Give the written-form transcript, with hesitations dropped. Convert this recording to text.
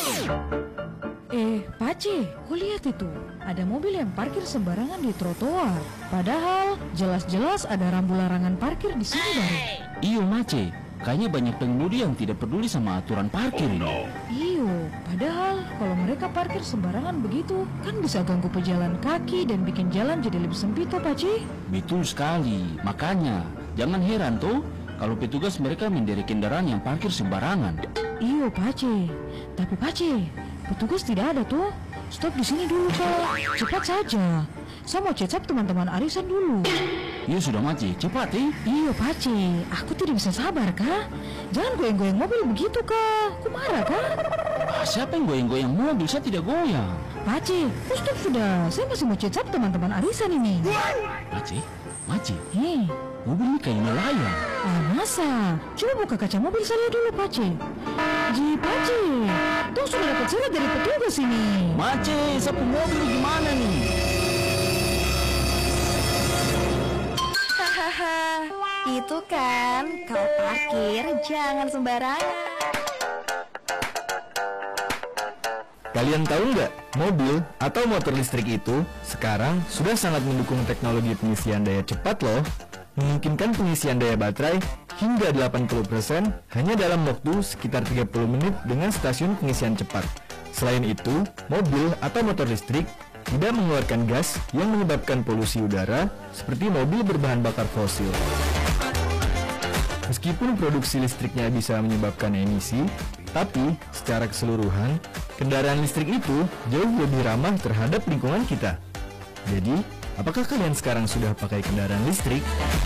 Pace, kau lihat itu? Ada mobil yang parkir sembarangan di trotoar. Padahal jelas-jelas ada rambu larangan parkir di sini baru. Iyo Mace, kayaknya banyak pengemudi yang tidak peduli sama aturan parkir ini. Iyo, padahal kalau mereka parkir sembarangan begitu, kan bisa ganggu pejalan kaki dan bikin jalan jadi lebih sempit toh, Pace? Betul sekali, makanya jangan heran tuh kalau petugas mereka menderek kendaraan yang parkir sembarangan. Iyo, Pace. Tapi Pace, petugas tidak ada tuh. Stop di sini dulu, Kak. Cepat saja. Saya mau cecap teman-teman arisan dulu. Iya sudah Mace, cepat Iyo, Pace. Aku tidak bisa sabar, Kak. Jangan goyang-goyang mobil begitu, Kak. Aku marah, Kak. Siapa yang goyang-goyang mobil? Saya tidak goyang. Pace, stop sudah. Saya masih mau cecap teman-teman arisan ini. Mace, Hei, mobil ini kayak nelayan. masa? Coba buka kaca mobil saya dulu, Pace. Pace, tuh sudah dapat surat dari petugas ini. Mace, sapu mobil gimana nih? Hahaha, itu kan kalau parkir jangan sembarangan. Kalian tahu nggak, mobil atau motor listrik itu sekarang sudah sangat mendukung teknologi pengisian daya cepat loh. Memungkinkan pengisian daya baterai hingga 80% hanya dalam waktu sekitar 30 menit dengan stasiun pengisian cepat. Selain itu, mobil atau motor listrik tidak mengeluarkan gas yang menyebabkan polusi udara seperti mobil berbahan bakar fosil. Meskipun produksi listriknya bisa menyebabkan emisi, tapi secara keseluruhan, kendaraan listrik itu jauh lebih ramah terhadap lingkungan kita. Jadi, apakah kalian sekarang sudah pakai kendaraan listrik?